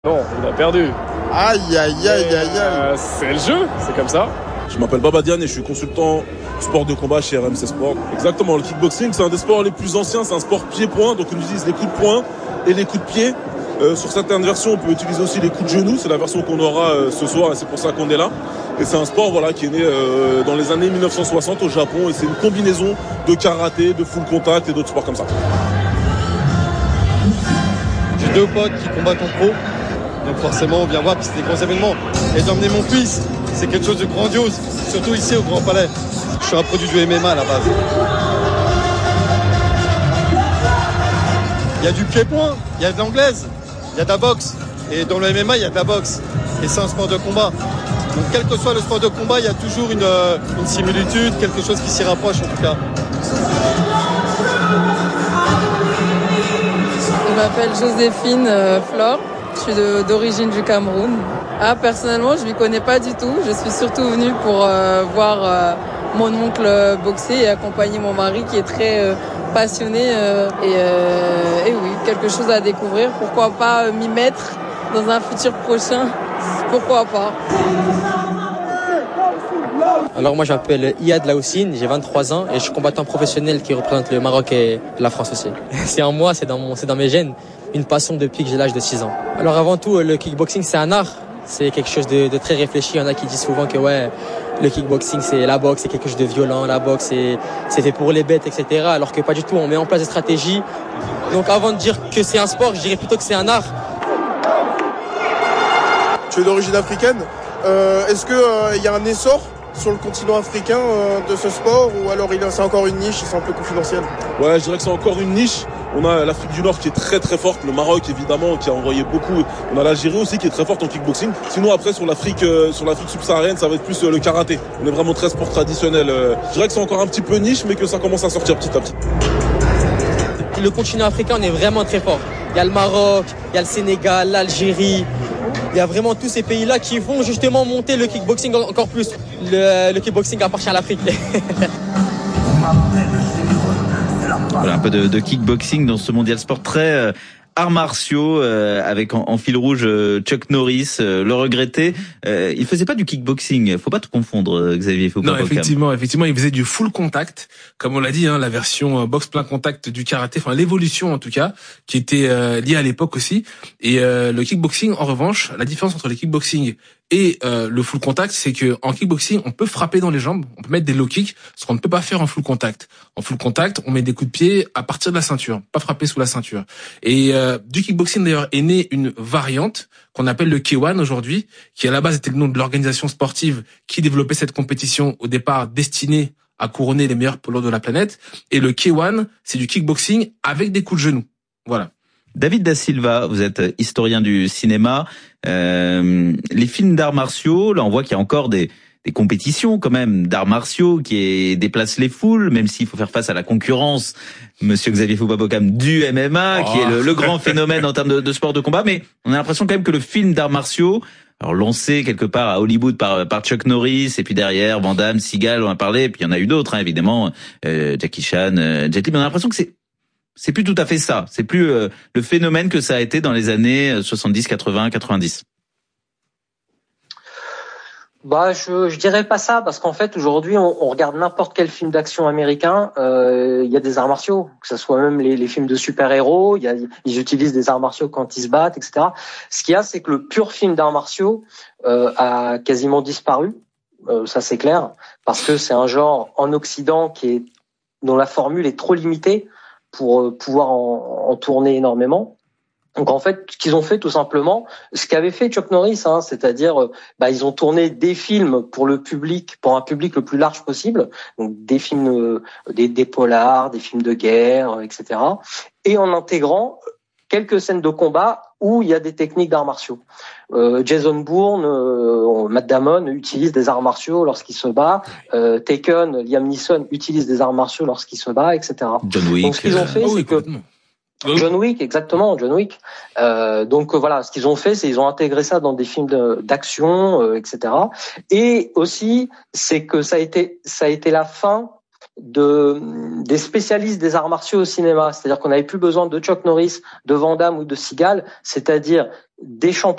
Non, il a perdu. Aïe, aïe, aïe, aïe, aïe. C'est le jeu, c'est comme ça. Je m'appelle Babadiane et je suis consultant sport de combat chez RMC Sport. Exactement, le kickboxing, c'est un des sports les plus anciens, c'est un sport pied-point, donc on utilise les coups de poing et les coups de pied. Sur certaines versions, on peut utiliser aussi les coups de genoux, c'est la version qu'on aura ce soir et c'est pour ça qu'on est là. Et c'est un sport qui est né dans les années 1960 au Japon et c'est une combinaison de karaté, de full contact et d'autres sports comme ça. J'ai deux potes qui combattent en pro. Donc forcément, on vient voir, puis c'est des grands événements. Et d'emmener mon fils, c'est quelque chose de grandiose, surtout ici au Grand Palais. Je suis un produit du MMA à la base. Il y a du pied-point, il y a de l'anglaise, il y a de la boxe. Et dans le MMA, il y a de la boxe. Et c'est un sport de combat. Donc quel que soit le sport de combat, il y a toujours une similitude, quelque chose qui s'y rapproche en tout cas. Je m'appelle Joséphine Flore. Je suis d'origine du Cameroun. Personnellement, je ne m'y connais pas du tout. Je suis surtout venue pour voir mon oncle boxer et accompagner mon mari qui est très passionné. Et oui, quelque chose à découvrir. Pourquoi pas m'y mettre dans un futur prochain? Pourquoi pas? Alors moi je m'appelle Iyad Laoussine, j'ai 23 ans et je suis combattant professionnel qui représente le Maroc et la France aussi. C'est en moi, c'est dans mes gènes, une passion depuis que j'ai l'âge de 6 ans. Alors avant tout, le kickboxing c'est un art, c'est quelque chose de très réfléchi. Il y en a qui disent souvent que le kickboxing c'est la boxe, c'est quelque chose de violent, la boxe c'est fait pour les bêtes, etc. Alors que pas du tout, on met en place des stratégies. Donc avant de dire que c'est un sport, je dirais plutôt que c'est un art. Tu es d'origine africaine. Est-ce qu'il y a un essor sur le continent africain de ce sport ou alors c'est encore une niche, c'est un peu confidentiel? Ouais, je dirais que c'est encore une niche. On a l'Afrique du Nord qui est très très forte, le Maroc évidemment qui a envoyé beaucoup. On a l'Algérie aussi qui est très forte en kickboxing. Sinon après sur l'Afrique subsaharienne, ça va être plus le karaté. On est vraiment très sport traditionnel. Je dirais que c'est encore un petit peu niche mais que ça commence à sortir petit à petit. Le continent africain, on est vraiment très fort. Il y a le Maroc, il y a le Sénégal, l'Algérie. Il y a vraiment tous ces pays-là qui vont justement monter le kickboxing encore plus. Le kickboxing appartient à l'Afrique. Voilà, un peu de kickboxing dans ce mondial sport très arts martiaux avec en fil rouge Chuck Norris, le regretté. Il faisait pas du kickboxing, faut pas tout confondre, Xavier. Faut non, pas effectivement, il faisait du full contact, comme on l'a dit, la version boxe plein contact du karaté, enfin l'évolution en tout cas, qui était liée à l'époque aussi. Et le kickboxing, en revanche, la différence entre le kickboxing et le full contact, c'est que en kickboxing, on peut frapper dans les jambes, on peut mettre des low kicks, ce qu'on ne peut pas faire en full contact. En full contact, on met des coups de pied à partir de la ceinture, pas frapper sous la ceinture. Et du kickboxing d'ailleurs est née une variante qu'on appelle le K1 aujourd'hui, qui à la base était le nom de l'organisation sportive qui développait cette compétition au départ destinée à couronner les meilleurs poids lourds de la planète. Et le K1, c'est du kickboxing avec des coups de genoux. Voilà. David Da Silva, vous êtes historien du cinéma. Les films d'arts martiaux, là on voit qu'il y a encore des compétitions quand même d'arts martiaux qui déplacent les foules, même s'il faut faire face à la concurrence, Monsieur Xavier Fouba-Bocam, du MMA, qui est le grand phénomène en termes de sport de combat. Mais on a l'impression quand même que le film d'arts martiaux, alors lancé quelque part à Hollywood par Chuck Norris, et puis derrière Van Damme, Seagal, on en a parlé, et puis il y en a eu d'autres, évidemment, Jackie Chan, Jet Li, mais on a l'impression que c'est plus tout à fait ça. C'est plus le phénomène que ça a été dans les années 70, 80, 90. Je dirais pas ça parce qu'en fait aujourd'hui on regarde n'importe quel film d'action américain, il y a des arts martiaux, que ce soit même les films de super-héros, ils utilisent des arts martiaux quand ils se battent, etc. Ce qu'il y a, c'est que le pur film d'arts martiaux a quasiment disparu, ça c'est clair, parce que c'est un genre en Occident dont la formule est trop limitée pour pouvoir en tourner énormément. Donc en fait, ce qu'ils ont fait tout simplement, ce qu'avait fait Chuck Norris, c'est-à-dire ils ont tourné des films pour le public, pour un public le plus large possible, donc des films, des polars, des films de guerre, etc. Et en intégrant quelques scènes de combat où il y a des techniques d'arts martiaux. Jason Bourne, Matt Damon utilise des arts martiaux lorsqu'il se bat. Taken, Liam Neeson utilise des arts martiaux lorsqu'il se bat, etc. John Wick. Donc ce qu'ils ont fait, c'est que John Wick, exactement, John Wick. Donc voilà, ce qu'ils ont fait, c'est ils ont intégré ça dans des films d'action, etc. Et aussi, c'est que ça a été la fin des spécialistes des arts martiaux au cinéma. C'est-à-dire qu'on n'avait plus besoin de Chuck Norris, de Van Damme ou de Seagal, c'est-à-dire des champions